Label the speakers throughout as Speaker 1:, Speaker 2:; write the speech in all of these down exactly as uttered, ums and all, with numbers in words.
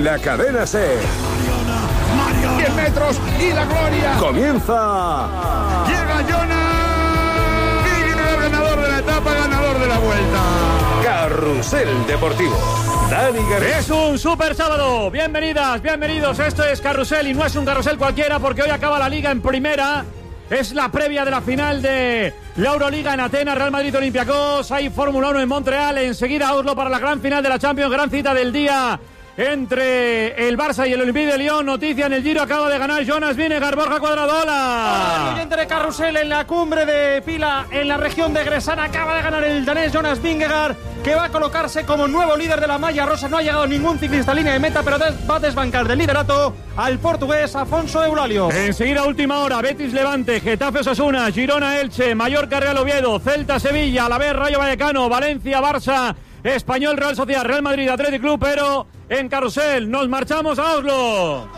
Speaker 1: la cadena SER.
Speaker 2: diez metros y la gloria.
Speaker 1: Comienza.
Speaker 2: Llega Jonas. Vingegaard, ganador de la etapa, ganador de la vuelta.
Speaker 1: Carrusel Deportivo. Dani García.
Speaker 3: Es un super sábado. Bienvenidas, bienvenidos. Esto es Carrusel y no es un carrusel cualquiera porque hoy acaba la Liga en primera. Es la previa de la final de la Euroliga en Atenas, Real Madrid Olympiacos. Hay Fórmula uno en Montreal. Enseguida Oslo para la gran final de la Champions. Gran cita del día entre el Barça y el Olympique de Lyon. Noticia en el Giro, acaba de ganar Jonas Vingegaard. Borja Cuadradola.
Speaker 4: El oyente de Carrusel en la cumbre de Pila, en la región de Gresana, acaba de ganar el danés Jonas Vingegaard, que va a colocarse como nuevo líder de la malla rosa. No ha llegado ningún ciclista a línea de meta, pero va a desbancar del liderato al portugués Afonso Eulalio.
Speaker 3: Enseguida, última hora, Betis Levante, Getafe Osasuna, Girona Elche, Mallorca Real Oviedo, Celta Sevilla, Alavés Rayo Vallecano, Valencia Barça, Español Real Sociedad, Real Madrid Athletic Club. Pero en Carrusel nos marchamos a Oslo.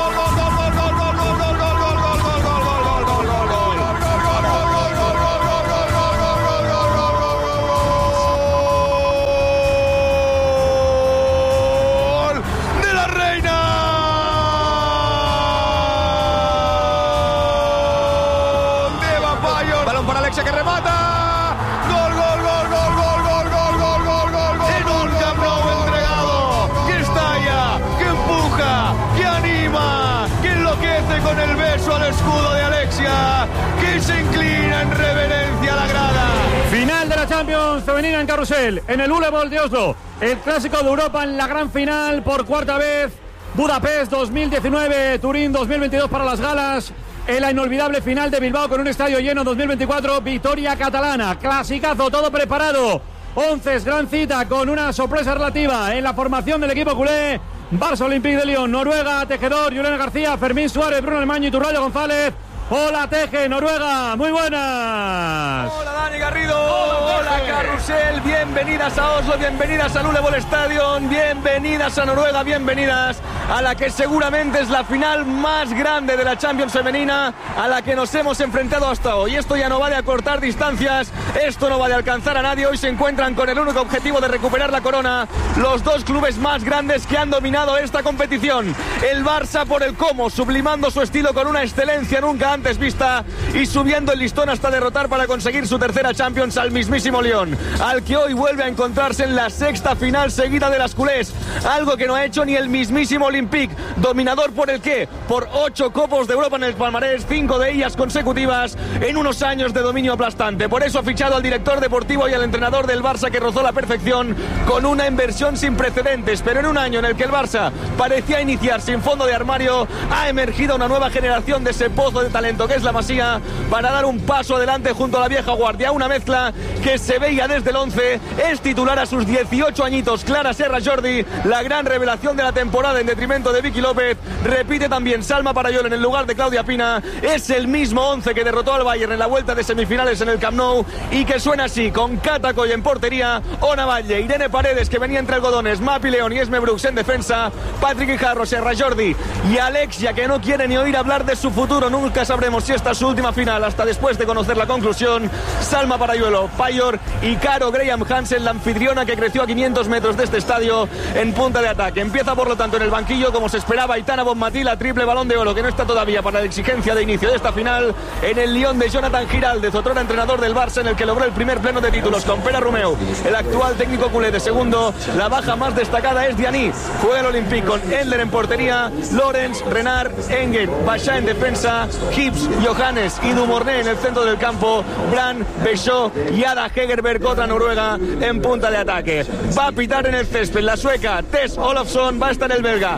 Speaker 2: Que remata, gol, gol, gol, gol, gol, gol, gol, gol, gol, gol, gol, en un Camp Nou entregado, que estalla, que empuja, que anima, que enloquece con el beso al escudo de Alexia, que se inclina en reverencia a la grada.
Speaker 3: Final de la Champions femenina en Carrusel, en el Ulebol de Oslo, el clásico de Europa en la gran final por cuarta vez. Budapest dos mil diecinueve, Turín dos mil veintidós para las galas. En la inolvidable final de Bilbao con un estadio lleno dos mil veinticuatro, victoria catalana, clasicazo, todo preparado. once, gran cita con una sorpresa relativa en la formación del equipo culé. Barça Olympique de Lyon, Noruega, Tejedor, Juliana García, Fermín Suárez, Bruno Alemaño y Turrallo González. Hola Teje, Noruega, muy buenas.
Speaker 5: Hola Dani Garrido, hola, hola Carrusel, bienvenidas a Oslo, bienvenidas al Ulebol Stadion, bienvenidas a Noruega, bienvenidas a la que seguramente es la final más grande de la Champions femenina a la que nos hemos enfrentado hasta hoy. Esto ya no va de acortar distancias, esto no va de alcanzar a nadie. Hoy se encuentran con el único objetivo de recuperar la corona los dos clubes más grandes que han dominado esta competición. El Barça por el cómo, sublimando su estilo con una excelencia nunca antes vista y subiendo el listón hasta derrotar para conseguir su tercera Champions al mismísimo Lyon, al que hoy vuelve a encontrarse en la sexta final seguida de las culés, algo que no ha hecho ni el mismísimo Olympique, dominador por el qué, por ocho copos de Europa en el palmarés, cinco de ellas consecutivas en unos años de dominio aplastante. Por eso ha fichado al director deportivo y al entrenador del Barça, que rozó la perfección con una inversión sin precedentes, pero en un año en el que el Barça parecía iniciar sin fondo de armario, ha emergido una nueva generación de ese pozo de talento que es la Masía para dar un paso adelante junto a la vieja guardia, una mezcla que se veía desde el once. Es titular a sus dieciocho añitos Clara Serra Jordi, la gran revelación de la temporada en detrimento de Vicky López. Repite también Salma Parayol en el lugar de Claudia Pina. Es el mismo once que derrotó al Bayern en la vuelta de semifinales en el Camp Nou y que suena así, con Cata Coll en portería, Ona Valle, Irene Paredes, que venía entre algodones, Mapi León y Esme Brooks en defensa, Patrick Guijarro, Serra Jordi y Alexia, que no quiere ni oír hablar de su futuro. Nunca sabremos si esta es su última final hasta después de conocer la conclusión. Salma Parayuelo, Payor y Caro Graham Hansen, la anfitriona que creció a quinientos metros de este estadio en punta de ataque. Empieza por lo tanto en el banquillo, como se esperaba, Aitana Bonmatí, la triple balón de oro que no está todavía para la exigencia de inicio de esta final en el Lyon de Jonathan Giraldez, otrora entrenador del Barça, en el que logró el primer pleno de títulos con Pere Romeu, el actual técnico culé de segundo. La baja más destacada es Diani, juega el Olympique con Endler en portería, Lorenz, Renard, Engen, Bachá en defensa, Hibbs, Johannes y Dumorné en el centro del campo, Brand, Bechot y Ada Hegerberg, otra noruega, en punta de ataque. Va a pitar en el césped la sueca Tess Olofsson, va a estar el belga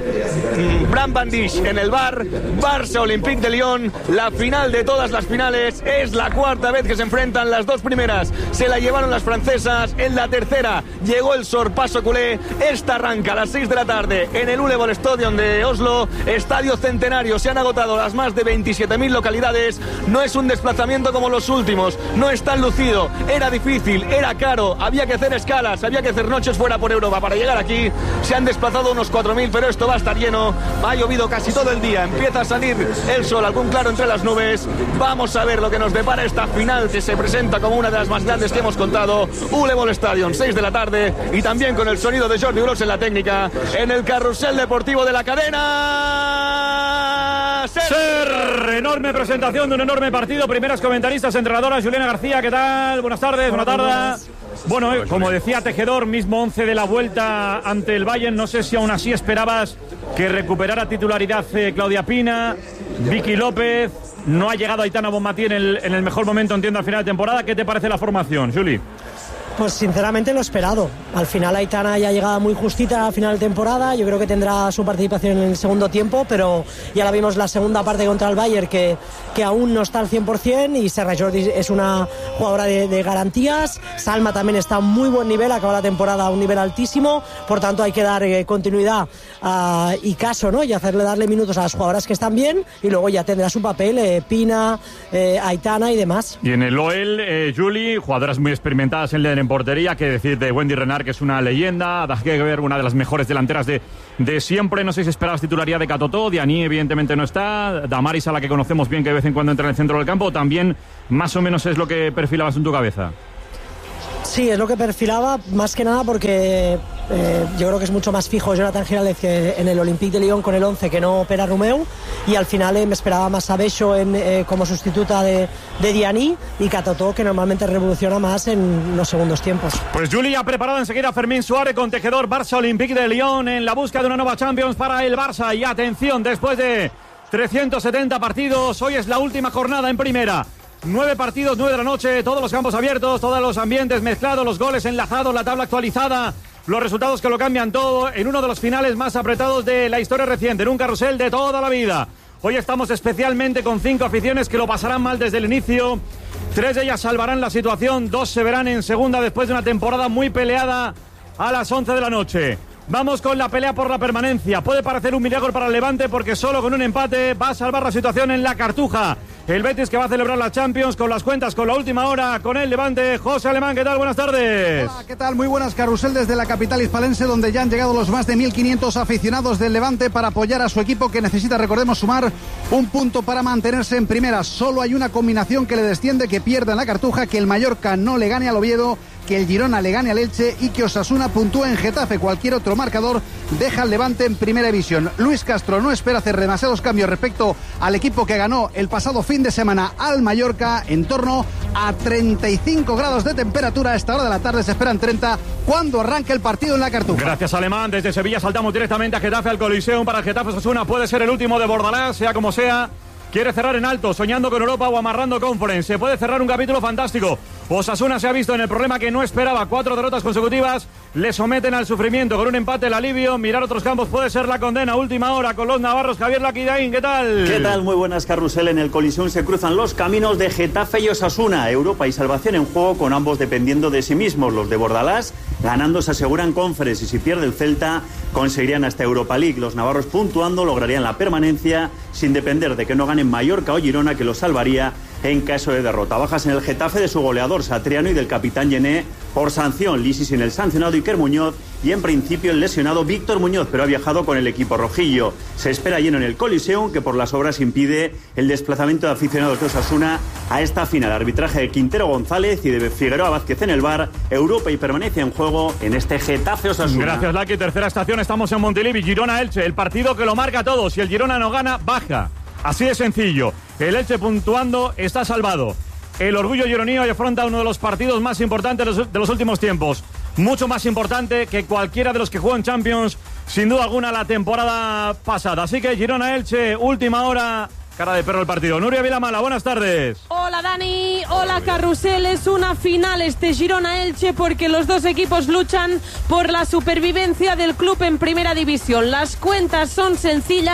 Speaker 5: Bram Van Dijk en el bar. Barça Olympique de Lyon, la final de todas las finales, es la cuarta vez que se enfrentan. Las dos primeras se la llevaron las francesas, en la tercera llegó el sorpaso culé. Esta arranca a las seis de la tarde en el Ulebol Stadion de Oslo, estadio centenario. Se han agotado las más de veintisiete mil localidades. No es un desplazamiento como los últimos, no es tan lucido, era difícil, era caro, había que hacer escalas, había que hacer noches fuera por Europa para llegar aquí. Se han desplazado unos cuatro mil, pero esto va va a estar lleno. Ha llovido casi todo el día, empieza a salir el sol, algún claro entre las nubes. Vamos a ver lo que nos depara esta final, que se presenta como una de las más grandes que hemos contado. Ulebol Stadium, seis de la tarde, y también con el sonido de Jordi Uros en la técnica, en el carrusel deportivo de la cadena Ser.
Speaker 3: Ser. Enorme presentación de un enorme partido. Primeras comentaristas, entrenadoras. Juliana García, ¿qué tal? Buenas tardes, buena tarde. Bueno, eh, como decía Tejedor, mismo once de la vuelta ante el Bayern. No sé si aún así esperabas que recuperara titularidad eh, Claudia Pina, Vicky López. No ha llegado Aitana Bonmatí en el, en el mejor momento, entiendo, al final de temporada. ¿Qué te parece la formación, Juli?
Speaker 6: Pues sinceramente lo esperado. Al final Aitana ya llegado muy justita a final de temporada. Yo creo que tendrá su participación en el segundo tiempo, pero ya la vimos la segunda parte contra el Bayern, que, que aún no está al cien por ciento, y Serra Jordi es una jugadora de, de garantías. Salma también está a muy buen nivel, acaba la temporada a un nivel altísimo, por tanto hay que dar eh, continuidad uh, y caso, ¿no? Y hacerle darle minutos a las jugadoras que están bien, y luego ya tendrá su papel eh, Pina, eh, Aitana y demás.
Speaker 3: Y en el O E L, eh, Juli, jugadoras muy experimentadas en el en portería, que decir de Wendy Renard, que es una leyenda, Daggeber, una de las mejores delanteras de, de siempre. No sé si esperabas titularidad de Catotó, Diani evidentemente no está, Damaris, a la que conocemos bien, que de vez en cuando entra en el centro del campo, también más o menos es lo que perfilabas en tu cabeza.
Speaker 6: Sí, es lo que perfilaba, más que nada porque eh, yo creo que es mucho más fijo Jonathan Giraldez que en el Olympique de Lyon con el once que no Pera Romeu, y al final eh, me esperaba más a Becho en, eh, como sustituta de, de Diani, y Catotó, que normalmente revoluciona más en los segundos tiempos.
Speaker 3: Pues Juli ha preparado enseguida a Fermín Suárez con Tejedor. Barça Olympique de Lyon en la búsqueda de una nueva Champions para el Barça. Y atención, después de trescientos setenta partidos, hoy es la última jornada en primera. Nueve partidos, nueve de la noche, todos los campos abiertos, todos los ambientes mezclados, los goles enlazados, la tabla actualizada, los resultados que lo cambian todo en uno de los finales más apretados de la historia reciente, en un carrusel de toda la vida. Hoy estamos especialmente con cinco aficiones que lo pasarán mal desde el inicio. Tres de ellas salvarán la situación, dos se verán en segunda después de una temporada muy peleada a las once de la noche. Vamos con la pelea por la permanencia. Puede parecer un milagro para el Levante, porque solo con un empate va a salvar la situación en la Cartuja. El Betis, que va a celebrar la Champions con las cuentas, con la última hora, con el Levante. José Alemán, ¿qué tal? Buenas tardes.
Speaker 7: Hola, ¿qué tal? Muy buenas, carrusel desde la capital hispalense, donde ya han llegado los más de mil quinientos aficionados del Levante para apoyar a su equipo, que necesita, recordemos, sumar un punto para mantenerse en primera. Solo hay una combinación que le desciende, que pierda en la Cartuja, que el Mallorca no le gane al Oviedo, que el Girona le gane al Elche y que Osasuna puntúe en Getafe. Cualquier otro marcador deja al Levante en primera división. Luis Castro no espera hacer demasiados cambios respecto al equipo que ganó el pasado fin de semana al Mallorca. En torno a treinta y cinco grados de temperatura a esta hora de la tarde, se esperan treinta cuando arranque el partido en la Cartuja.
Speaker 3: Gracias, Alemán. Desde Sevilla saltamos directamente a Getafe, al Coliseum, para el Getafe Osasuna. Puede ser el último de Bordalás, sea como sea. Quiere cerrar en alto, soñando con Europa o amarrando Conference. Se puede cerrar un capítulo fantástico. Osasuna se ha visto en el problema que no esperaba. Cuatro derrotas consecutivas le someten al sufrimiento. Con un empate el alivio. Mirar otros campos puede ser la condena. Última hora con los navarros. Javier Laquidaín, ¿qué tal?
Speaker 8: ¿Qué tal? Muy buenas, carrusel. En el Coliseum se cruzan los caminos de Getafe y Osasuna. Europa y salvación en juego, con ambos dependiendo de sí mismos. Los de Bordalás ganando se aseguran Conference, y si pierde el Celta conseguirían hasta Europa League. Los navarros puntuando lograrían la permanencia sin depender de que no ganen Mallorca o Girona, que los salvaría en caso de derrota. Bajas en el Getafe de su goleador Satriano y del capitán Yené por sanción. Lisi sin el sancionado Iker Muñoz, y en principio el lesionado Víctor Muñoz, pero ha viajado con el equipo rojillo. Se espera lleno en el Coliseum, que por las obras impide el desplazamiento de aficionados de Osasuna a esta final. Arbitraje de Quintero González y de Figueroa Vázquez en el V A R. Europa y permanencia en juego en este Getafe Osasuna.
Speaker 3: Gracias, Laki. Tercera estación, estamos en Montilivi. Girona Elche, el partido que lo marca todo. Si el Girona no gana, baja. Así de sencillo. El Elche puntuando está salvado. El orgullo gironío afronta uno de los partidos más importantes de los últimos tiempos. Mucho más importante que cualquiera de los que jugó en Champions, sin duda alguna, la temporada pasada. Así que Girona-Elche, última hora. Cara de perro el partido. Nuria Vilamala, buenas tardes.
Speaker 9: Hola Dani, hola Carrusel. Es una final este Girona-Elche, porque los dos equipos luchan por la supervivencia del club en primera división. Las cuentas son sencillas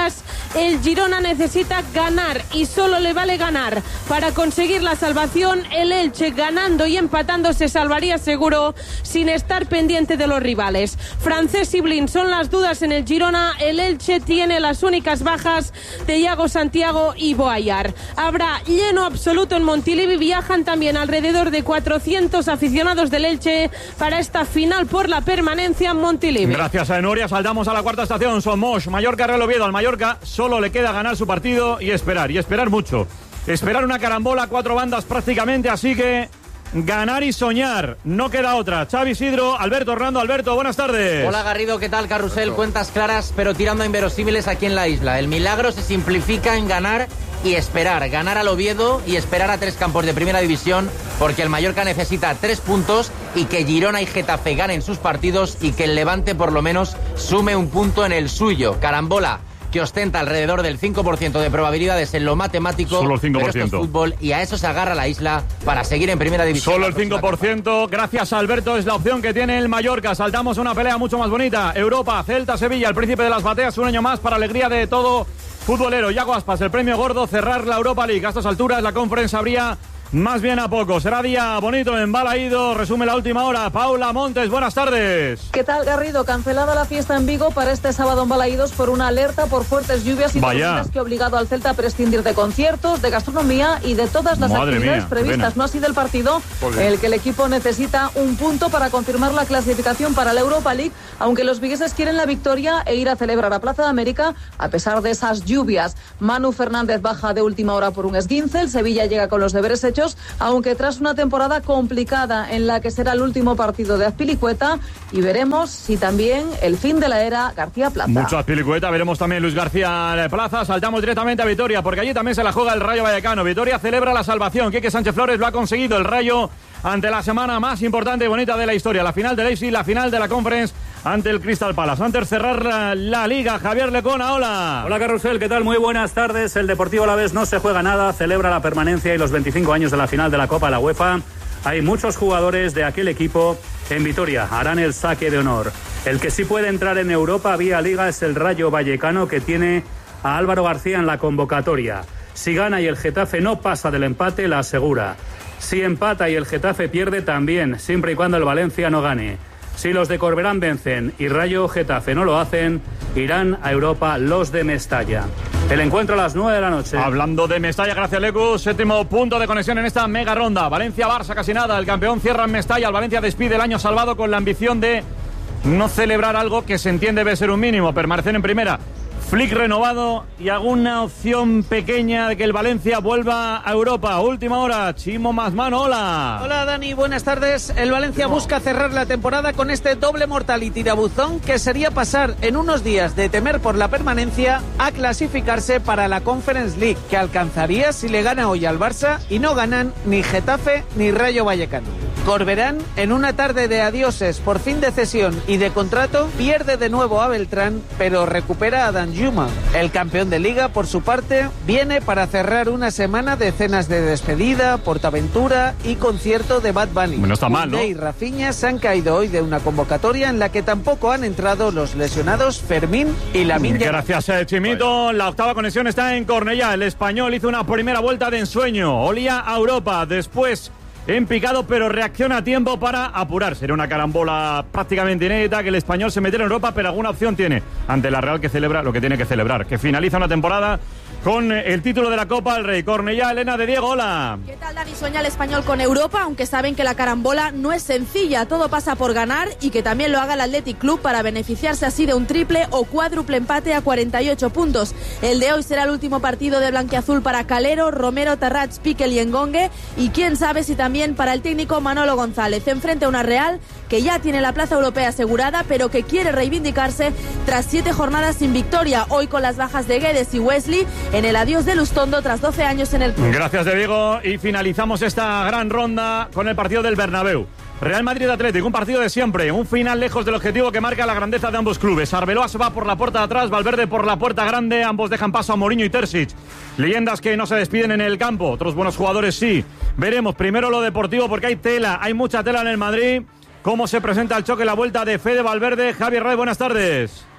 Speaker 9: El Girona necesita ganar y solo le vale ganar para conseguir la salvación. El Elche ganando y empatando se salvaría seguro sin estar pendiente de los rivales. Francés y Blin son las dudas en el Girona. El Elche tiene las únicas bajas de Iago Santiago y Boayar. Habrá lleno absoluto en Montilivi. Viajan también alrededor de cuatrocientos aficionados del Elche para esta final por la permanencia en Montilivi.
Speaker 3: Gracias a Enoria, saltamos a la cuarta estación. Somos Mallorca, Real Oviedo. Al Mallorca solo le queda ganar su partido y esperar, y esperar mucho. Esperar una carambola, cuatro bandas prácticamente, así que ganar y soñar, no queda otra. Xavi Isidro, Alberto Hernando. Alberto, buenas tardes.
Speaker 10: Hola Garrido, ¿qué tal? Carrusel, cuentas claras pero tirando a inverosímiles aquí en la isla. El milagro se simplifica en ganar y esperar, ganar al Oviedo y esperar a tres campos de primera división, porque el Mallorca necesita tres puntos y que Girona y Getafe ganen sus partidos y que el Levante por lo menos sume un punto en el suyo. Carambola que ostenta alrededor del cinco por ciento de probabilidades en lo matemático.
Speaker 3: Solo el cinco por ciento.
Speaker 10: Pero esto es fútbol y a eso se agarra la isla para seguir en primera división.
Speaker 3: Solo el cinco por ciento. Gracias a Alberto, es la opción que tiene el Mallorca. Saltamos a una pelea mucho más bonita. Europa, Celta, Sevilla, el príncipe de las bateas, un año más para alegría de todo futbolero. Yago Aspas, el premio gordo, cerrar la Europa League. A estas alturas la Conference habría más bien a poco. Será día bonito en Balaído. Resume la última hora. Paula Montes, buenas tardes.
Speaker 11: ¿Qué tal, Garrido? Cancelada la fiesta en Vigo para este sábado en Balaídos por una alerta por fuertes lluvias y tormentas que ha obligado al Celta a prescindir de conciertos, de gastronomía y de todas las
Speaker 3: Madre
Speaker 11: actividades
Speaker 3: mía,
Speaker 11: previstas.
Speaker 3: pena.
Speaker 11: No así del partido,
Speaker 3: Joder.
Speaker 11: en el que el equipo necesita un punto para confirmar la clasificación para la Europa League, aunque los vigueses quieren la victoria e ir a celebrar a Plaza de América a pesar de esas lluvias. Manu Fernández baja de última hora por un esguince. El Sevilla llega con los deberes hechos, aunque tras una temporada complicada en la que será el último partido de Azpilicueta, y veremos si también el fin de la era García Plaza.
Speaker 3: Mucho Azpilicueta, veremos también Luis García Plaza. Saltamos directamente a Vitoria, porque allí también se la juega el Rayo Vallecano. Vitoria celebra la salvación. Quique Sánchez Flores lo ha conseguido. El Rayo ante la semana más importante y bonita de la historia, la final del A F C, la final de la Conference ante el Crystal Palace. Antes de cerrar la, la Liga, Javier Lecona, hola.
Speaker 12: Hola Carrusel, ¿qué tal? Muy buenas tardes. El Deportivo Alavés no se juega nada, celebra la permanencia y los veinticinco años de la final de la Copa de la UEFA. Hay muchos jugadores de aquel equipo en Vitoria, harán el saque de honor. El que sí puede entrar en Europa vía Liga es el Rayo Vallecano, que tiene a Álvaro García en la convocatoria. Si gana y el Getafe no pasa del empate, la asegura. Si empata y el Getafe pierde, también, siempre y cuando el Valencia no gane. Si los de Corberán vencen y Rayo Getafe no lo hacen, irán a Europa los de Mestalla. El encuentro a las nueve de la noche.
Speaker 3: Hablando de Mestalla, gracias Lecu, séptimo punto de conexión en esta mega ronda. Valencia-Barça casi nada, el campeón cierra en Mestalla. El Valencia despide el año salvado con la ambición de no celebrar algo que se entiende debe ser un mínimo, permanecer en primera. Flick renovado y alguna opción pequeña de que el Valencia vuelva a Europa. Última hora, Chimo Mazmano, hola.
Speaker 13: Hola Dani, buenas tardes. El Valencia busca cerrar la temporada con este doble mortal y tirabuzón, que sería pasar en unos días de temer por la permanencia a clasificarse para la Conference League, que alcanzaría si le gana hoy al Barça y no ganan ni Getafe ni Rayo Vallecano. Corberán, en una tarde de adioses por fin de cesión y de contrato, pierde de nuevo a Beltrán, pero recupera a Danjuma. El campeón de Liga, por su parte, viene para cerrar una semana de cenas de despedida, portaventura y concierto de Bad Bunny.
Speaker 3: No está mal, ¿no?
Speaker 13: Koundé y Rafinha se han caído hoy de una convocatoria en la que tampoco han entrado los lesionados Fermín y Lamine Yamal.
Speaker 3: Gracias, eh, Chimito. La octava conexión está en Cornellá. El español hizo una primera vuelta de ensueño. Olía a Europa. Después en picado, pero reacciona a tiempo para apurar. Será una carambola prácticamente inédita que el español se metiera en Europa, pero alguna opción tiene ante la Real, que celebra lo que tiene que celebrar, que finaliza una temporada con el título de la Copa del Rey. Cornellá, Elena de Diego, hola.
Speaker 14: ¿Qué tal, Dani? Sueña el español con Europa, aunque saben que la carambola no es sencilla. Todo pasa por ganar y que también lo haga el Athletic Club para beneficiarse así de un triple o cuádruple empate a cuarenta y ocho puntos. El de hoy será el último partido de blanquiazul para Calero, Romero, Tarrats, Piquel y Engongue, y quién sabe si también para el técnico Manolo González. Enfrente a una Real que ya tiene la plaza europea asegurada, pero que quiere reivindicarse tras siete jornadas sin victoria. Hoy con las bajas de Guedes y Wesley en el adiós de Lustondo tras doce años en el club.
Speaker 3: Gracias, de Diego. Y finalizamos esta gran ronda con el partido del Bernabéu. Real Madrid-Atlético, un partido de siempre, un final lejos del objetivo que marca la grandeza de ambos clubes. Arbeloa se va por la puerta de atrás, Valverde por la puerta grande, ambos dejan paso a Mourinho y Terzic. Leyendas que no se despiden en el campo, otros buenos jugadores sí. Veremos primero lo deportivo, porque hay tela, hay mucha tela en el Madrid. ¿Cómo se presenta el choque, la vuelta de Fede Valverde? Javier Rey, buenas tardes.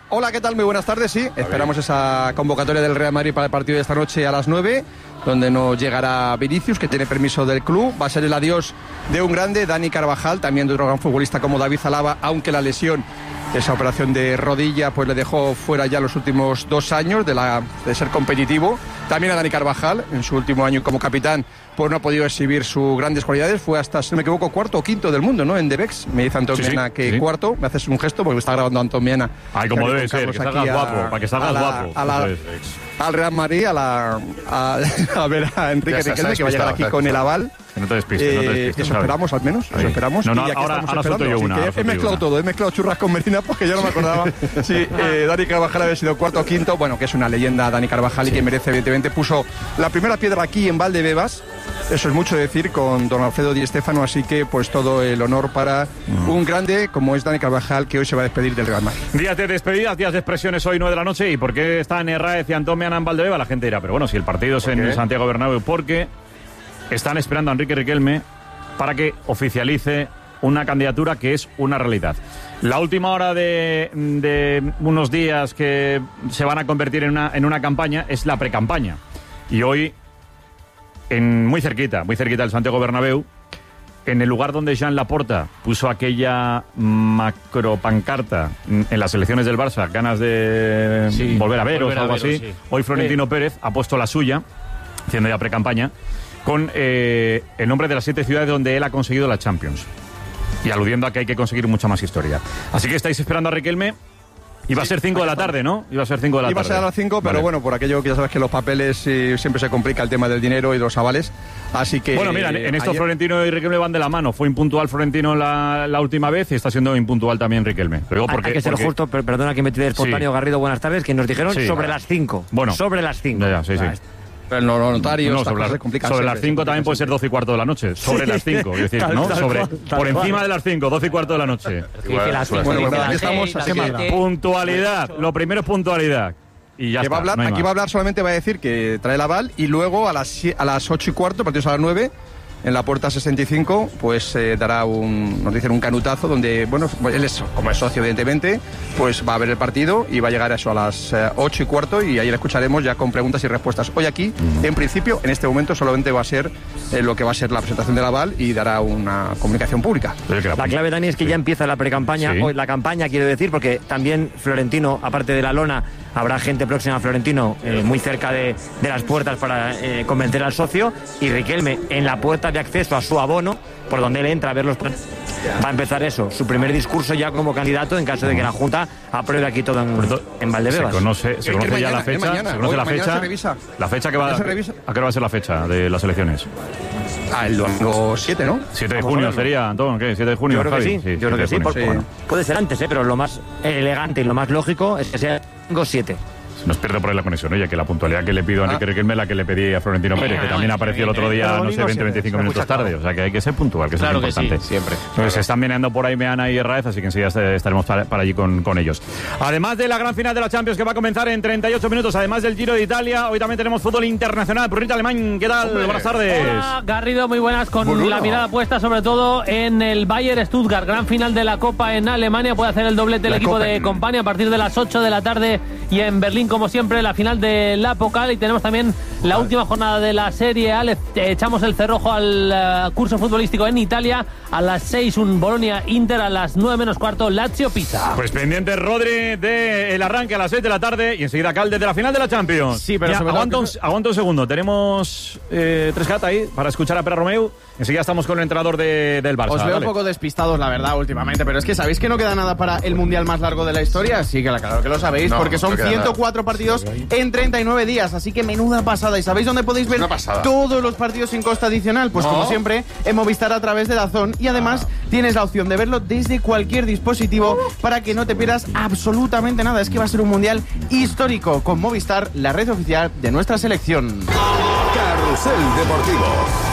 Speaker 15: Hola, ¿qué tal? Muy buenas tardes, sí. Esperamos esa convocatoria del Real Madrid para el partido de esta noche a las nueve, donde nos llegará Vinicius, que tiene permiso del club. Va a ser el adiós de un grande, Dani Carvajal, también de otro gran futbolista como David Alaba, aunque la lesión, esa operación de rodilla, pues le dejó fuera ya los últimos dos años de, la, de ser competitivo. También a Dani Carvajal, en su último año como capitán, pues no ha podido exhibir sus grandes cualidades. Fue hasta, si no me equivoco, cuarto o quinto del mundo, ¿no? En Debex. Me dice Antón
Speaker 3: Sí, sí,
Speaker 15: Mena que
Speaker 3: sí.
Speaker 15: cuarto. Me haces un gesto porque me está grabando Antón Mena.
Speaker 3: Ay, como
Speaker 15: Con
Speaker 3: debe ser,
Speaker 15: Carlos
Speaker 3: que
Speaker 15: aquí
Speaker 3: salgas
Speaker 15: a-
Speaker 3: guapo, para que salgas
Speaker 15: a la-
Speaker 3: guapo.
Speaker 15: a la-
Speaker 3: Eso es.
Speaker 15: al Real Madrid, a, la, a, a ver a Enrique
Speaker 3: Ya se- se ha
Speaker 15: Riquelme, que va a llegar
Speaker 3: despistado,
Speaker 15: aquí
Speaker 3: se ha
Speaker 15: con el
Speaker 3: despistado.
Speaker 15: aval.
Speaker 3: Que no te despistes, no te
Speaker 15: Eh,
Speaker 3: despistes,
Speaker 15: eso
Speaker 3: ¿sabes?
Speaker 15: esperamos, al menos.
Speaker 3: Ahí.
Speaker 15: Eso esperamos.
Speaker 3: No, no,
Speaker 15: Y ya que
Speaker 3: ahora-
Speaker 15: estamos
Speaker 3: ahora suelto
Speaker 15: esperando,
Speaker 3: yo una,
Speaker 15: así que
Speaker 3: ahora
Speaker 15: he
Speaker 3: suelto yo
Speaker 15: mezclado
Speaker 3: una.
Speaker 15: todo. He mezclado churras con merinas porque ya no me acordaba si eh, Dani Carvajal había sido cuarto o quinto. Bueno, que es una leyenda Dani Carvajal y que merece, evidentemente, puso la primera piedra aquí en Valdebebas. Eso es mucho decir con don Alfredo Di Stéfano, así que pues todo el honor para un grande como es Dani Carvajal, que hoy se va a despedir del Real Madrid.
Speaker 3: Días de despedidas, días de expresiones hoy, nueve de la noche. ¿Y por qué están Herráez y Antón Meana en Valdebeba? La gente dirá, pero bueno, si el partido es en
Speaker 15: qué?
Speaker 3: Santiago Bernabéu, porque están esperando a Enrique Riquelme para que oficialice una candidatura que es una realidad. La última hora de, de unos días que se van a convertir en una, en una campaña es la precampaña. Y hoy, en muy cerquita, muy cerquita del Santiago Bernabéu, en el lugar donde Jean Laporta puso aquella macropancarta en las elecciones del Barça, ganas de
Speaker 10: Sí,
Speaker 3: volver a veros
Speaker 10: volver
Speaker 3: o
Speaker 10: a
Speaker 3: algo
Speaker 10: veros,
Speaker 3: así,
Speaker 10: sí.
Speaker 3: hoy Florentino Pérez ha puesto la suya, haciendo ya precampaña, con eh, el nombre de las siete ciudades donde él ha conseguido la Champions. Y aludiendo a que hay que conseguir mucha más historia. Así que estáis esperando a Riquelme. Iba a ser cinco de la tarde, ¿no? Iba a ser cinco de la
Speaker 15: Iba a
Speaker 3: tarde.
Speaker 15: ser a las cinco, pero
Speaker 3: Vale.
Speaker 15: bueno, por aquello que ya sabes que los papeles eh, siempre se complica el tema del dinero y de los avales. Así que.
Speaker 3: Bueno, mira, en esto
Speaker 15: ayer-
Speaker 3: Florentino y Riquelme van de la mano. Fue impuntual Florentino la, la última vez y está siendo impuntual también Riquelme. Lo digo
Speaker 16: Hay-
Speaker 3: porque,
Speaker 16: hay que ser
Speaker 3: porque-
Speaker 16: justo, per- perdona que me tire espontáneo,
Speaker 3: Sí.
Speaker 16: Garrido, buenas tardes, que nos dijeron
Speaker 3: Sí.
Speaker 16: sobre las cinco.
Speaker 3: Bueno.
Speaker 16: Sobre las cinco.
Speaker 3: Ya, ya, sí, sí.
Speaker 16: Ah,
Speaker 15: Pero los notarios,
Speaker 3: No,
Speaker 15: estas
Speaker 3: sobre
Speaker 15: cosas
Speaker 3: las,
Speaker 15: se complican
Speaker 3: sobre
Speaker 15: siempre,
Speaker 3: las
Speaker 15: se
Speaker 3: cinco
Speaker 15: complican
Speaker 3: también puede ser
Speaker 15: siempre.
Speaker 3: doce y cuarto de la noche. Sobre
Speaker 16: Sí.
Speaker 3: las cinco, es decir,
Speaker 16: Tal-
Speaker 3: ¿no?
Speaker 16: tal
Speaker 3: Sobre,
Speaker 16: cual, tal
Speaker 3: por encima
Speaker 16: cual.
Speaker 3: de las cinco, doce y cuarto de la noche.
Speaker 16: Dice las cinco,
Speaker 15: Bueno,
Speaker 16: dice
Speaker 15: bueno,
Speaker 16: la
Speaker 15: aquí
Speaker 16: seis,
Speaker 15: estamos,
Speaker 16: la
Speaker 15: así que-
Speaker 16: siete.
Speaker 3: Puntualidad. Lo primero es puntualidad. Y ya
Speaker 15: Que
Speaker 3: está,
Speaker 15: va a hablar,
Speaker 3: no hay
Speaker 15: aquí
Speaker 3: más.
Speaker 15: va a hablar solamente, va a decir que trae el aval y luego a las, sie- a las ocho y cuarto, partidos a las nueve, en la puerta sesenta y cinco, pues eh, dará un, nos dicen un canutazo donde, bueno, él es, como es socio evidentemente, pues va a ver el partido y va a llegar a eso a las eh, ocho y cuarto y ahí le escucharemos ya con preguntas y respuestas. Hoy aquí, en principio, en este momento solamente va a ser eh, lo que va a ser la presentación del aval y dará una comunicación pública.
Speaker 16: La clave, Dani, es que ya empieza la precampaña,
Speaker 15: Sí.
Speaker 16: o la campaña, quiero decir, porque también Florentino, aparte de la lona, habrá gente próxima a Florentino eh, muy cerca de, de las puertas para eh, convencer al socio, y Riquelme en la puerta de acceso a su abono, por donde él entra a ver los plan- va a empezar eso, su primer discurso ya como candidato en caso de que la Junta apruebe aquí todo en, en Valdebebas.
Speaker 3: Se conoce, se
Speaker 15: Es
Speaker 3: conoce
Speaker 15: que
Speaker 3: ya
Speaker 15: mañana,
Speaker 3: la
Speaker 15: es
Speaker 3: fecha.
Speaker 15: mañana.
Speaker 3: Se conoce
Speaker 15: Hoy-
Speaker 3: la
Speaker 15: mañana
Speaker 3: fecha.
Speaker 15: se revisa.
Speaker 3: La fecha que va,
Speaker 15: Mañana se revisa.
Speaker 3: ¿a qué hora va a ser la fecha de las elecciones?
Speaker 15: Ah, el domingo siete, ¿no?
Speaker 3: siete de
Speaker 16: Vamos a
Speaker 3: junio
Speaker 16: verlo.
Speaker 3: sería, Antón, ¿qué? siete de junio,
Speaker 16: Yo creo que
Speaker 3: Javi?
Speaker 16: sí, yo creo
Speaker 3: siete
Speaker 16: que sí,
Speaker 3: de
Speaker 16: por-
Speaker 3: junio.
Speaker 16: bueno, puede ser antes, ¿eh? Pero lo más elegante y lo más lógico es que sea cinco siete.
Speaker 3: Se nos pierde por ahí la conexión, oye, que la puntualidad que le pido a Enrique
Speaker 15: Ah.
Speaker 3: Riquelme es la que le pedí a Florentino Pérez, que también apareció el otro día, no sé, veinte, veinticinco minutos tarde. O sea, que hay que ser puntual, que eso
Speaker 10: Claro
Speaker 3: es
Speaker 10: que sí,
Speaker 3: importante.
Speaker 10: siempre.
Speaker 3: Pues se están viniendo por ahí Meana y Herráez, así que enseguida est- estaremos para, para allí con, con ellos. Además de la gran final de la Champions que va a comenzar en treinta y ocho minutos, además del Giro de Italia, hoy también tenemos fútbol internacional. Brunita Alemán, ¿qué tal? Buenas tardes.
Speaker 4: Hola, Garrido, muy buenas, con
Speaker 3: Bruno.
Speaker 4: la mirada puesta sobre todo en el Bayern Stuttgart, gran final de la Copa en Alemania. Puede hacer el doblete el
Speaker 15: La
Speaker 4: equipo
Speaker 15: Copa
Speaker 4: de
Speaker 15: en-
Speaker 4: Company a partir de las ocho de la tarde, y en Berlín, como siempre, la final de la Pokal. Y tenemos también la última jornada de la Serie A. Le echamos el cerrojo al eh, curso futbolístico en Italia. A las seis un Bolonia Inter, a las nueve menos cuarto Lazio Pisa.
Speaker 3: Pues pendiente Rodri del arranque a las seis de la tarde y enseguida Calde de la final de la Champions.
Speaker 4: Sí, pero
Speaker 3: Ya,
Speaker 4: sobre todo
Speaker 3: aguanta, un,
Speaker 4: que-
Speaker 3: aguanta un segundo. Tenemos eh, tres cata ahí para escuchar a Pere Romeu. Enseguida estamos con el entrenador de- del Barça.
Speaker 17: Os veo
Speaker 3: Dale.
Speaker 17: un poco despistados, la verdad, últimamente, pero es que ¿sabéis que no queda nada para el mundial más largo de la historia? Sí, que claro que lo sabéis,
Speaker 2: No,
Speaker 17: porque son
Speaker 2: no queda
Speaker 17: ciento cuatro partidos en treinta y nueve días, así que menuda pasada. ¿Y sabéis dónde podéis ver
Speaker 2: Una pasada.
Speaker 17: todos los partidos sin costa adicional? Pues
Speaker 2: No.
Speaker 17: como siempre, en Movistar a través de Dazón, y además tienes la opción de verlo desde cualquier dispositivo para que no te pierdas absolutamente nada. Es que va a ser un mundial histórico con Movistar, la red oficial de nuestra selección.
Speaker 1: Carrusel Deportivo.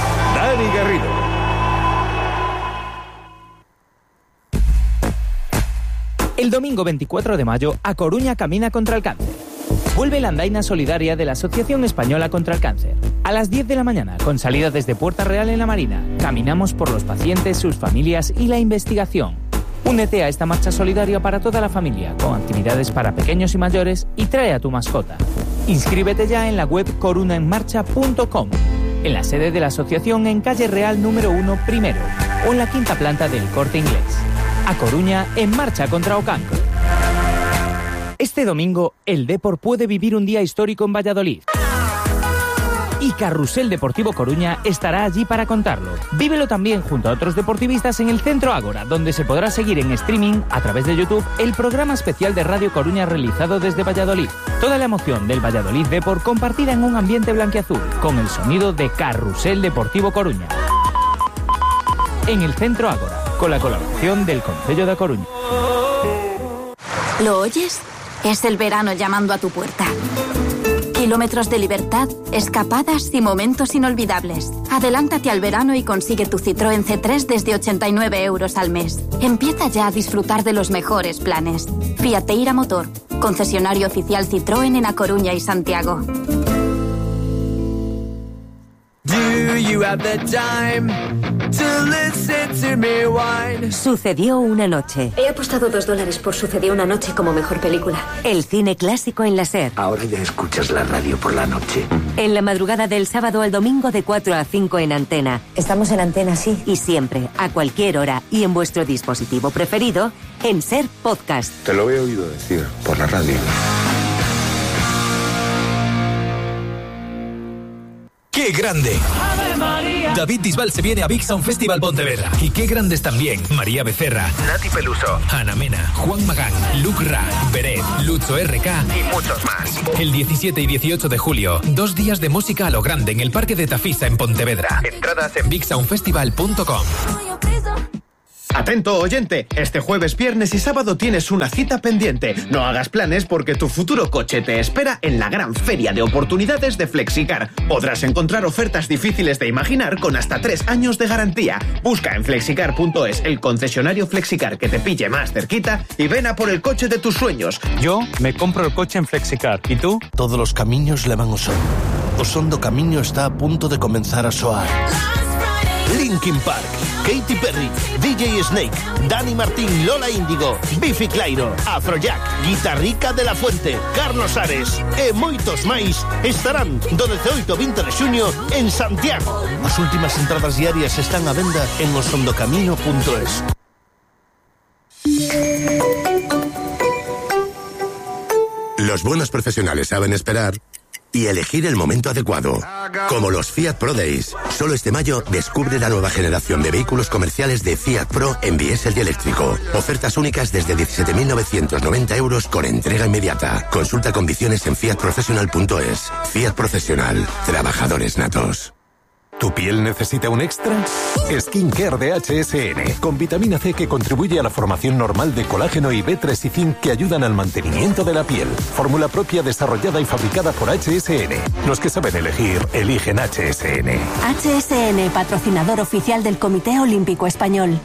Speaker 1: Dani Garrido.
Speaker 18: El domingo veinticuatro de mayo, A Coruña camina contra el cáncer. Vuelve la andaina solidaria de la Asociación Española contra el Cáncer. A las diez de la mañana, con salida desde Puerta Real en la Marina, caminamos por los pacientes, sus familias y la investigación. Únete a esta marcha solidaria para toda la familia, con actividades para pequeños y mayores, y trae a tu mascota. Inscríbete ya en la web corunaenmarcha punto com, en la sede de la asociación en Calle Real número uno primero, o en la quinta planta del Corte Inglés. A Coruña, en marcha contra o cancro. Este domingo, el Depor puede vivir un día histórico en Valladolid. Y Carrusel Deportivo Coruña estará allí para contarlo. Vívelo también junto a otros deportivistas en el Centro Ágora, donde se podrá seguir en streaming, a través de YouTube, el programa especial de Radio Coruña realizado desde Valladolid. Toda la emoción del Valladolid Depor compartida en un ambiente blanquiazul, con el sonido de Carrusel Deportivo Coruña. En el Centro Ágora, con la colaboración del Concello de Coruña.
Speaker 19: ¿Lo oyes? Es el verano llamando a tu puerta. Kilómetros de libertad, escapadas y momentos inolvidables. Adelántate al verano y consigue tu Citroën C tres desde ochenta y nueve euros al mes. Empieza ya a disfrutar de los mejores planes. Fiateira Motor, concesionario oficial Citroën en A Coruña y Santiago.
Speaker 20: Do you have the time to listen to me whine?
Speaker 21: Sucedió una noche.
Speaker 22: He apostado dos dólares por Sucedió una noche como mejor película.
Speaker 21: El cine clásico en la SER.
Speaker 23: Ahora ya escuchas la radio por la noche.
Speaker 21: En la madrugada del sábado al domingo de cuatro a cinco en Antena.
Speaker 22: Estamos en Antena, sí.
Speaker 21: Y siempre, a cualquier hora y en vuestro dispositivo preferido, en SER Podcast.
Speaker 23: Te lo he oído decir por la radio.
Speaker 24: ¡Qué grande! David Bisbal se viene a Big Sound Festival Pontevedra. Y qué grandes también María Becerra, Nati Peluso, Ana Mena, Juan Magán, Luke Ra, Beret, Lucho R K y muchos más. El diecisiete y dieciocho de julio, dos días de música a lo grande en el Parque de Tafisa en Pontevedra. Entradas en big sound festival punto com.
Speaker 25: Atento, oyente, este jueves, viernes y sábado tienes una cita pendiente. No hagas planes porque tu futuro coche te espera en la gran feria de oportunidades de Flexicar. Podrás encontrar ofertas difíciles de imaginar con hasta tres años de garantía. Busca en flexicar punto es el concesionario Flexicar que te pille más cerquita y ven a por el coche de tus sueños.
Speaker 26: Yo me compro el coche en Flexicar. ¿Y tú?
Speaker 27: Todos los camiños levan o son. O son do camiño está a punto de comenzar a soar. Linkin Park, Katy Perry, D J Snake, Dani Martín, Lola Índigo, Biffy Clyro, Afrojack, Guitarrica de la Fuente, Carlos Ares e moitos máis estarán do dezooito ao vinte de xuño en Santiago. As últimas entradas diarias están á venda en osondocamino punto es.
Speaker 28: Los buenos profesionales saben esperar y elegir el momento adecuado. Como los Fiat Pro Days. Solo este mayo descubre la nueva generación de vehículos comerciales de Fiat Pro en diésel y eléctrico. Ofertas únicas desde diecisiete mil novecientos noventa euros con entrega inmediata. Consulta condiciones en fiat professional punto es. Fiat Profesional. Trabajadores natos.
Speaker 1: ¿Tu piel necesita un extra? Skincare de H S N, con vitamina C que contribuye a la formación normal de colágeno y B tres y zinc que ayudan al mantenimiento de la piel. Fórmula propia desarrollada y fabricada por H S N. Los que saben elegir, eligen H S N.
Speaker 21: H S N, patrocinador oficial del Comité Olímpico Español.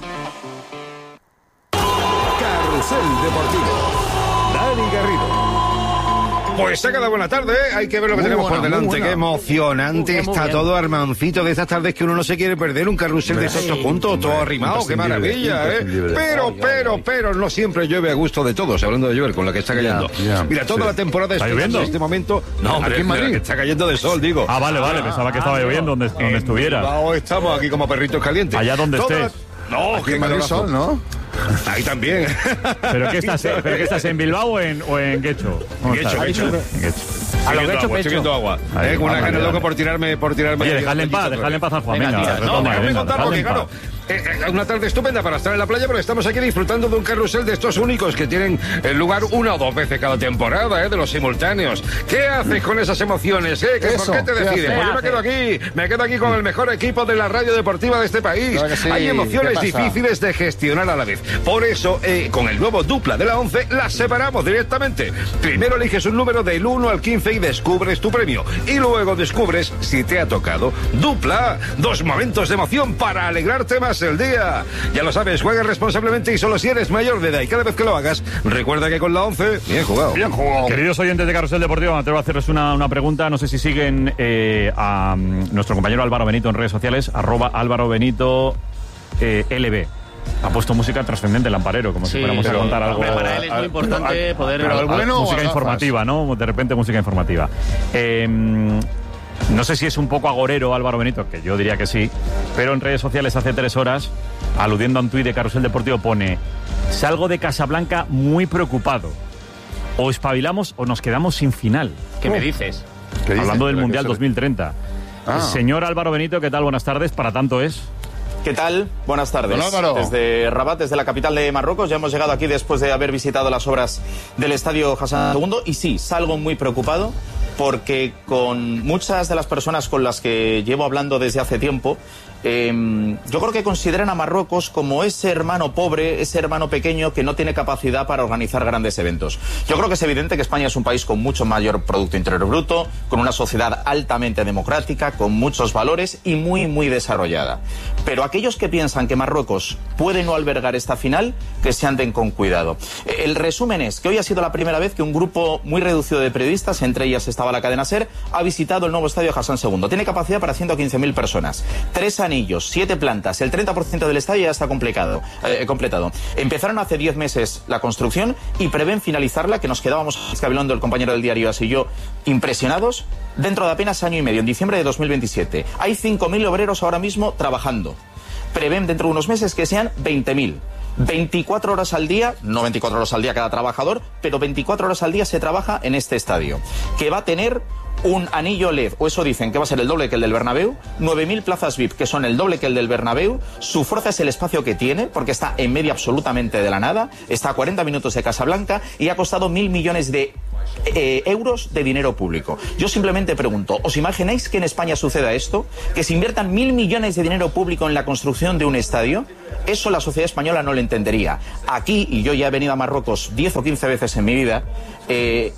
Speaker 1: Carrusel Deportivo. Dani Garrido.
Speaker 2: Pues saca la buena tarde, ¿eh? Hay que ver lo que muy tenemos buena, por delante. Qué emocionante muy, muy está bien. Todo, Armancito, de estas tardes que uno no se quiere perder un carrusel de estos puntos, todo arrimado, qué maravilla, ¿eh? Pero, pero, pero, no siempre llueve a gusto de todos, hablando de llover, con la que está cayendo. Ya, ya, Mira, toda sí. la temporada
Speaker 3: ¿Está lloviendo?
Speaker 2: En este momento. No, hombre, aquí en Madrid. Está cayendo de sol, digo.
Speaker 3: Ah, vale, vale, pensaba que estaba ah, lloviendo donde, donde estuviera.
Speaker 2: No, estamos aquí como perritos calientes.
Speaker 3: Allá donde
Speaker 2: toda
Speaker 3: estés.
Speaker 2: La... No, aquí en Madrid sol, ¿no? Ahí también.
Speaker 3: ¿Pero qué estás, ¿pero qué estás en Bilbao o en, o en Guecho?
Speaker 2: Guecho, Guecho. A lo Guecho, estoy viendo agua. Ahí, eh, con una gana loca por tirarme, por tirarme.
Speaker 3: Oye, dejadle en paz, dejadle en paz al Juan. Venga, venga,
Speaker 2: tía, no, déjame contar porque, claro, eh, eh, una tarde estupenda para estar en la playa, pero estamos aquí disfrutando de un carrusel de estos únicos que tienen el lugar una o dos veces cada temporada, eh, de los simultáneos. ¿Qué haces con esas emociones, eh? ¿Qué, Eso, ¿Por qué te ¿qué decides? Hace? Pues yo me quedo aquí, me quedo aquí con el mejor equipo de la radio deportiva de este país. Claro sí. Hay emociones difíciles de gestionar a la vez. Por eso, eh, con el nuevo dupla de la once, las separamos directamente. Primero eliges un número del uno al quince y descubres tu premio. Y luego descubres si te ha tocado. Dupla, dos momentos de emoción para alegrarte más el día. Ya lo sabes, juega responsablemente y solo si eres mayor de edad. Y cada vez que lo hagas, recuerda que con la once, bien jugado.
Speaker 3: Bien jugado. Queridos oyentes de Carrusel Deportivo, me atrevo a hacerles una, una pregunta. No sé si siguen eh, a um, nuestro compañero Álvaro Benito en redes sociales, arroba Álvaro Benito eh, L B. Ha puesto música trascendente Lamparero, como
Speaker 5: Sí,
Speaker 3: si fuéramos a
Speaker 5: pero,
Speaker 3: contar algo.
Speaker 5: hombre, para él es muy importante
Speaker 3: al-
Speaker 5: poder-
Speaker 3: al-
Speaker 5: pero al bueno o
Speaker 3: música
Speaker 5: a gafas.
Speaker 3: informativa, ¿no? De repente música informativa. Eh, no sé si es un poco agorero Álvaro Benito, que yo diría que sí, pero en redes sociales hace tres horas, aludiendo a un tuit de Carrusel Deportivo, pone: salgo de Casablanca muy preocupado. O espabilamos o nos quedamos sin final.
Speaker 5: ¿Qué me dices?
Speaker 2: ¿Qué dices?
Speaker 3: Hablando del
Speaker 2: ¿Pero
Speaker 3: Mundial
Speaker 2: qué se-
Speaker 3: dos mil treinta.
Speaker 2: Ah.
Speaker 3: Señor Álvaro Benito, ¿qué tal? Buenas tardes. Para tanto es.
Speaker 6: ¿Qué tal? Buenas tardes.
Speaker 2: Don Álvaro.
Speaker 6: Desde Rabat, desde la capital de Marruecos, ya hemos llegado aquí después de haber visitado las obras del Estadio Hassan segundo. Y sí, salgo muy preocupado porque con muchas de las personas con las que llevo hablando desde hace tiempo, eh, yo creo que consideran a Marruecos como ese hermano pobre, ese hermano pequeño que no tiene capacidad para organizar grandes eventos. Yo creo que es evidente que España es un país con mucho mayor Producto Interior Bruto, con una sociedad altamente democrática, con muchos valores y muy, muy desarrollada. Pero aquellos que piensan que Marruecos puede no albergar esta final, que se anden con cuidado. El resumen es que hoy ha sido la primera vez que un grupo muy reducido de periodistas, entre ellas estaba la cadena SER, ha visitado el nuevo Estadio Hassan segundo. Tiene capacidad para ciento quince mil personas. Tres anillos, siete plantas, el treinta por ciento del estadio ya está completado. Eh, completado. Empezaron hace diez meses la construcción y prevén finalizarla, que nos quedábamos escabeando el compañero del diario As y yo, impresionados, dentro de apenas año y medio, en diciembre de dos mil veintisiete. Hay cinco mil obreros ahora mismo trabajando. Prevén dentro de unos meses que sean veinte mil. veinticuatro horas al día, no veinticuatro horas al día cada trabajador, pero veinticuatro horas al día se trabaja en este estadio, que va a tener un anillo L E D, o eso dicen, que va a ser el doble que el del Bernabéu, nueve mil plazas V I P, que son el doble que el del Bernabéu. Su fuerza es el espacio que tiene, porque está en medio absolutamente de la nada, está a cuarenta minutos de Casablanca y ha costado mil millones de Eh, euros de dinero público. Yo simplemente pregunto, ¿os imagináis que en España suceda esto? ¿Que se inviertan mil millones de dinero público en la construcción de un estadio? Eso la sociedad española no lo entendería. Aquí, y yo ya he venido a Marruecos diez o quince veces en mi vida, eh,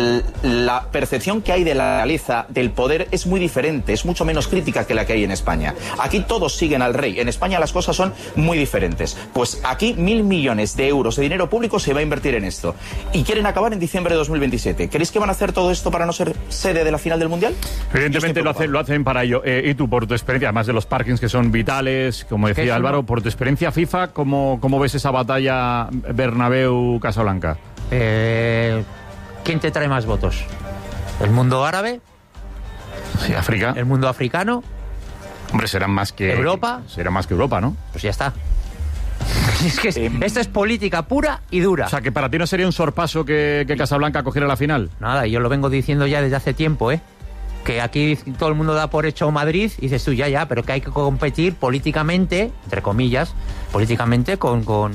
Speaker 6: la percepción que hay de la realeza, del poder, es muy diferente, es mucho menos crítica que la que hay en España. Aquí todos siguen al rey, en España las cosas son muy diferentes. Pues aquí mil millones de euros de dinero público se va a invertir en esto. Y quieren acabar en diciembre de dos mil veintisiete. ¿Creéis que van a hacer todo esto para no ser sede de la final del Mundial?
Speaker 3: Evidentemente lo hacen, lo hacen para ello. Eh, y tú, por tu experiencia, además de los parkings que son vitales, como decía Álvaro, por tu experiencia FIFA, ¿cómo, cómo ves esa batalla Bernabéu-Casablanca?
Speaker 7: Eh, ¿Quién te trae más votos? ¿El mundo árabe?
Speaker 3: Sí, África.
Speaker 7: ¿El mundo africano?
Speaker 3: Hombre, serán más que...
Speaker 7: ¿Europa?
Speaker 3: Será más que Europa, ¿no?
Speaker 7: Pues ya está. Es que eh, esto es política pura y dura.
Speaker 3: O sea, que para ti no sería un sorpaso que, que Casablanca cogiera la final.
Speaker 7: Nada, yo lo vengo diciendo ya desde hace tiempo, ¿eh? Que aquí todo el mundo da por hecho Madrid y dices tú, ya, ya, pero que hay que competir políticamente, entre comillas, políticamente con, con,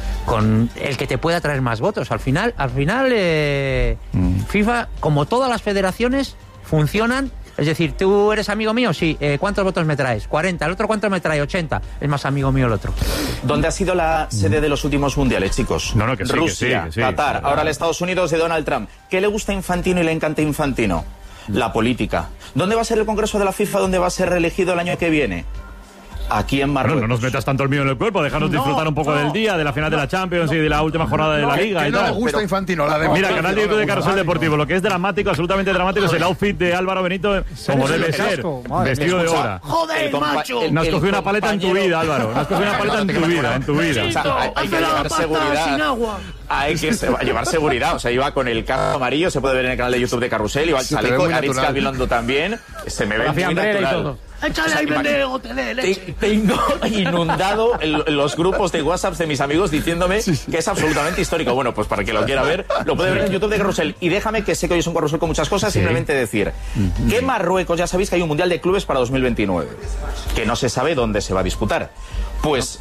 Speaker 7: con el que te pueda traer más votos. Al final, al final eh, mm. FIFA, como todas las federaciones, funcionan. Es decir, tú eres amigo mío, sí, eh, ¿cuántos votos me traes? cuarenta, ¿el otro cuánto me trae? ochenta. Es más amigo mío el otro.
Speaker 6: ¿Dónde ha sido la sede de los últimos mundiales, chicos?
Speaker 3: No, no, que sí,
Speaker 6: Rusia,
Speaker 3: que sí, que sí.
Speaker 6: Qatar, ahora los Estados Unidos de Donald Trump. ¿Qué le gusta a Infantino y le encanta a Infantino? La política. ¿Dónde va a ser el Congreso de la FIFA? ¿Dónde va a ser reelegido el año que viene? Aquí en Marruecos.
Speaker 3: Bueno, no nos metas tanto el mío en el cuerpo, déjanos no, disfrutar un poco no, del día, de la final no, de la Champions no, y de la última jornada de la Liga
Speaker 2: que
Speaker 3: y
Speaker 2: no
Speaker 3: tal.
Speaker 2: le gusta
Speaker 3: Pero,
Speaker 2: Infantino, la de
Speaker 3: mira, canal de YouTube de Carrusel Deportivo, lo que es dramático, absolutamente dramático, es el outfit de Álvaro Benito, como debe ser, vestido de hora.
Speaker 2: ¡Joder, macho!
Speaker 3: No has cogido una paleta en tu vida, Álvaro, no has cogido una paleta en tu vida, en tu vida.
Speaker 6: O sea, hay, hay que llevar seguridad. Hay que llevar seguridad, o sea, iba con el casco amarillo, se puede ver en el canal de YouTube de Carrusel, iba al chaleco, Aritz Gabilondo también, se me ve muy natural.
Speaker 2: Échale ahí, pendejo, te dé leche.
Speaker 6: Tengo inundado el, los grupos de WhatsApp de mis amigos diciéndome sí, sí. que es absolutamente histórico. Bueno, pues para que lo quiera ver, lo puede ver en YouTube de Carrusel. Y déjame, que sé que hoy es un Carrusel con muchas cosas, sí. simplemente decir uh-huh. que Marruecos, ya sabéis que hay un Mundial de Clubes para dos mil veintinueve, que no se sabe dónde se va a disputar. Pues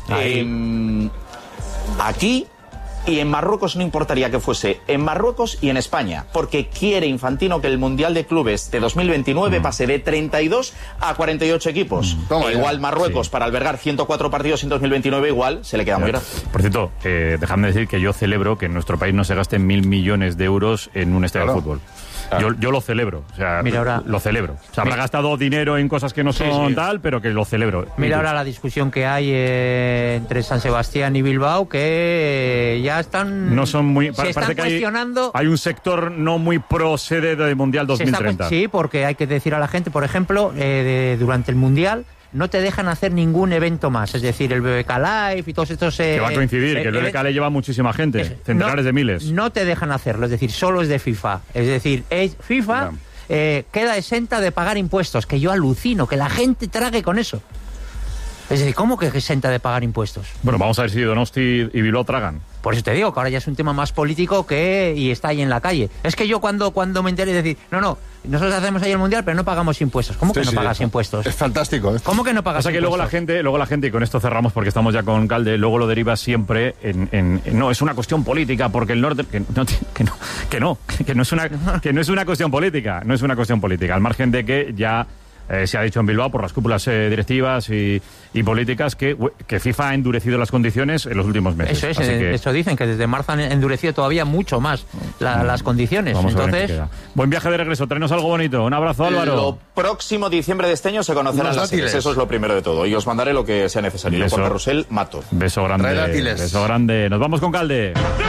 Speaker 6: eh, aquí... Y en Marruecos no importaría que fuese en Marruecos y en España, porque quiere Infantino que el Mundial de Clubes de dos mil veintinueve mm. pase de treinta y dos a cuarenta y ocho equipos. Mm. E igual Marruecos, sí. para albergar ciento cuatro partidos en dos mil veintinueve, igual se le queda muy grande.
Speaker 3: Por cierto, eh, dejadme decir que yo celebro que en nuestro país no se gasten mil millones de euros en un estadio claro. de fútbol. Claro. Yo, yo lo celebro, o sea, Mira ahora, lo celebro. Se habrá gastado dinero en cosas que no son sí, sí. tal, pero que lo celebro.
Speaker 7: Mira ahora la discusión que hay eh, entre San Sebastián y Bilbao, que eh, ya están...
Speaker 3: No son muy...
Speaker 7: Se
Speaker 3: parece
Speaker 7: están
Speaker 3: que
Speaker 7: cuestionando...
Speaker 3: Hay, hay un sector no muy pro sede del Mundial dos mil treinta.
Speaker 7: Está, sí, porque hay que decir a la gente, por ejemplo, eh, de, durante el Mundial... no te dejan hacer ningún evento más. Es decir, el B B K Live y todos estos... Eh,
Speaker 3: que va a coincidir,
Speaker 7: eh,
Speaker 3: que el B B K le lleva muchísima gente,
Speaker 7: es,
Speaker 3: centenares
Speaker 7: no,
Speaker 3: de miles.
Speaker 7: No te dejan hacerlo, es decir, solo es de FIFA. Es decir, es FIFA eh, queda exenta de pagar impuestos, que yo alucino, que la gente trague con eso. Es decir, ¿cómo que exenta de pagar impuestos?
Speaker 3: Bueno, vamos a ver si Donosti y Bilbao tragan.
Speaker 7: Por eso te digo que ahora ya es un tema más político que y está ahí en la calle. Es que yo cuando, cuando me enteré de decir, no, no, nosotros hacemos ahí el Mundial, pero no pagamos impuestos. ¿Cómo que
Speaker 8: Sí,
Speaker 7: no
Speaker 8: sí,
Speaker 7: pagas
Speaker 8: es,
Speaker 7: impuestos?
Speaker 8: Es fantástico. ¿eh?
Speaker 7: ¿Cómo que no pagas
Speaker 3: O sea que
Speaker 7: impuestos?
Speaker 3: luego la gente, luego la gente, y con esto cerramos porque estamos ya con Calde, luego lo deriva siempre en, en, en no, es una cuestión política, porque el norte, que no, que no, que no, que no es una, que no es una cuestión política, no es una cuestión política, al margen de que ya Eh, se ha dicho en Bilbao por las cúpulas eh, directivas y, y políticas que, que FIFA ha endurecido las condiciones en los últimos meses.
Speaker 7: Eso es,
Speaker 3: Así
Speaker 7: eh,
Speaker 3: que
Speaker 7: eso dicen, que desde marzo han endurecido todavía mucho más la, las condiciones.
Speaker 3: vamos a ver en qué
Speaker 7: Entonces,
Speaker 3: queda. Buen viaje de regreso, tráenos algo bonito. Un abrazo, Álvaro.
Speaker 6: Lo próximo diciembre de este año se conocerán
Speaker 3: Unos
Speaker 6: las series.
Speaker 3: dátiles.
Speaker 6: Eso es lo primero de todo. Y os mandaré lo que sea necesario. Yo
Speaker 3: Beso.
Speaker 6: por carrusel mato.
Speaker 3: Beso grande.
Speaker 6: Trae dátiles.
Speaker 3: Beso grande. Nos vamos con Calde.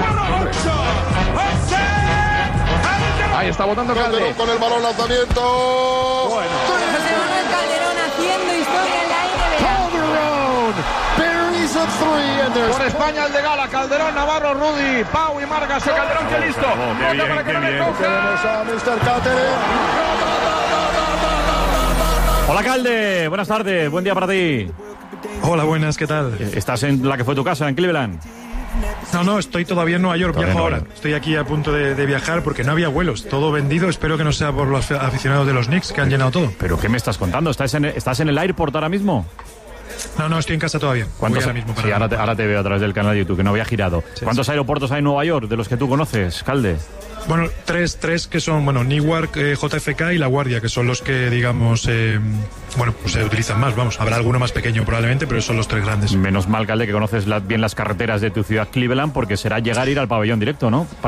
Speaker 15: Ahí está votando Calde.
Speaker 8: Calderón con el balón, lanzamiento.
Speaker 9: José Manuel Calderón haciendo historia en la N B A.
Speaker 8: Calderón buries a three and there's
Speaker 15: Por España el de Gala, Calderón, Navarro, Rudy, Pau y Margas, Calderón que listo.
Speaker 3: qué bien,
Speaker 15: para que
Speaker 3: qué
Speaker 15: no le
Speaker 3: bien.
Speaker 15: coja.
Speaker 8: Tenemos a mister Calderón.
Speaker 3: Hola, Calde. Buenas tardes. Buen día para ti.
Speaker 10: Hola, buenas, ¿qué tal?
Speaker 3: ¿Estás en la que fue tu casa, en Cleveland?
Speaker 10: No, no, estoy todavía en Nueva York,
Speaker 3: Todavía
Speaker 10: viajo
Speaker 3: en Nueva
Speaker 10: ahora. Estoy aquí a punto de, de viajar porque no había vuelos, todo vendido. Espero que no sea por los aficionados de los Knicks que han llenado todo.
Speaker 3: ¿Pero qué me estás contando? ¿Estás en, estás en el airport ahora mismo?
Speaker 10: No, no, estoy en casa todavía.
Speaker 3: ¿Cuántos?
Speaker 10: Voy ahora mismo para
Speaker 3: Sí, ahora te, ahora te veo a través del canal de YouTube, que no había girado. ¿Cuántos aeropuertos hay en Nueva York de los que tú conoces, Calde?
Speaker 10: Bueno, tres, tres que son, bueno, Newark, eh, J F K y La Guardia, que son los que, digamos, eh, bueno, pues se utilizan más, vamos. Habrá alguno más pequeño probablemente, pero son los tres grandes.
Speaker 3: Menos mal, Calde, que conoces la- bien las carreteras de tu ciudad Cleveland, porque será llegar a ir al pabellón directo, ¿no?